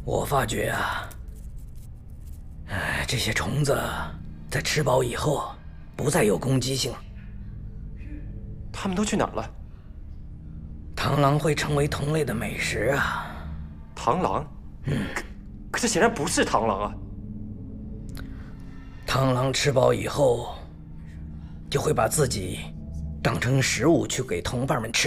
我发觉啊，这些虫子在吃饱以后不再有攻击性。 他们都去哪儿了？ 螳螂会成为同类的美食啊！ 螳螂？可这显然不是螳螂啊！ 螳螂吃饱以后，就会把自己当成食物去给同伴们吃。